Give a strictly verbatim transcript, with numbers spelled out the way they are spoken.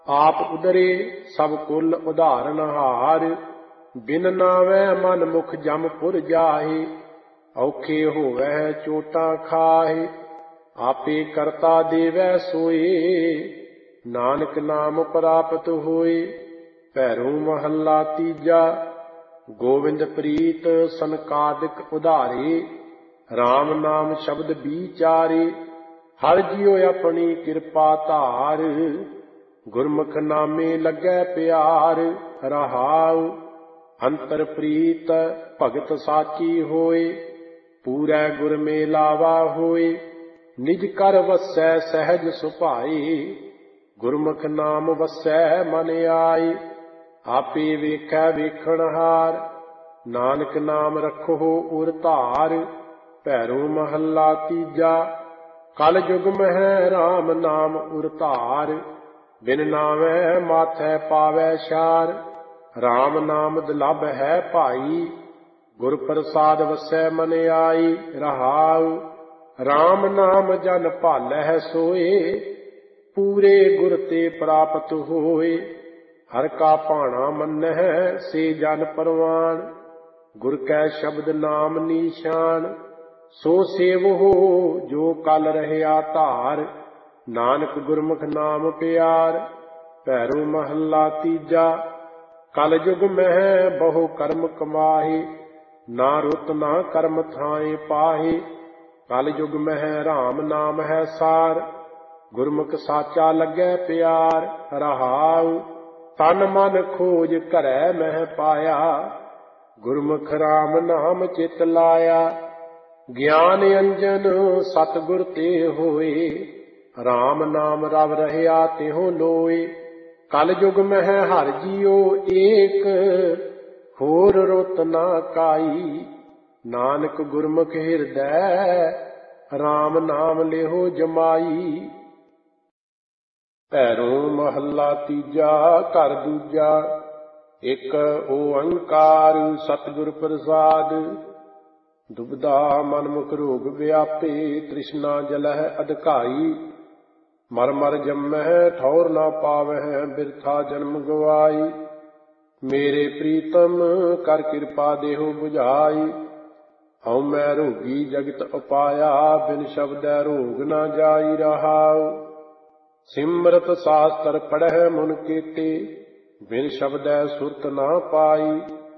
आप उदरे सब कुल उदाहरण हार। बिन नावै मन मुख जमपुर जाहे। औखे होवै चोटा खाहे। आपे करता देवै सोए। नानक नाम प्राप्त होए। भैरो महला तीजा। गोविंद प्रीत सनकादिक उधारे। राम नाम शब्द विचारे। हर जियो अपनी किरपा धार। गुरमुख नामे लगै प्यार। रहाउ अंतर प्रीत भगत साची होए। पूरै गुर मेलावा होए। निज कर वसै सहज सुभाए। गुरमुख नाम वसै मन आए। आपे वेखै वेखणहार। नानक नाम रखो उर धार। भैरो महला तीजा। कल जुग मह राम नाम उर धार। बिन नावै माथै पावै शार। राम नाम दुलभ है भाई। गुर प्रसाद वसै मन आई। रहाउ राम नाम जन भालै सोए। पूरे गुर ते प्राप्त होए। हर का भाणा मन्नह से जन परवान। गुर कै शब्द नाम निशान। सो सेवहो जो कल रहया धार। नानक गुरमुख नाम प्यार। भैरो महला तीजा। कल जुग मह बहु कर्म कमाहे। ना रुत ना कर्म थाए पाहे। कल जुग मह राम नाम है सार। गुरमुख साचा लगै प्यार। रहाउ तन मन खोज घरै मह पाया। गुरमुख राम नाम चित लाया। ज्ञान अंजन सतगुर ते होए। राम नाम रव रहया तिहो लोए। कल जुग मह हर जियो एक। होर रुत ना काई। नानक गुरमुख हिरदै। राम नाम लिहो जमाई। भैरो महला तीजा। घर दूजा। एक ओंकार सतगुर प्रसाद। दुबदा मन मुख रोग व्यापे। तृष्णा जलह अधकाई। मर मर जमह ठौर ना पावह। बिरथा जन्म गवाई। मेरे प्रीतम कर कृपा देहो बुझाई। हऊँ मैं रोगी जगत उपाया। बिन शब्दै रोग ना जाई। रहाउ सिमरत शास्त्र पढ़ह मुन केते। बिन शब्दै सुरत ना पाई।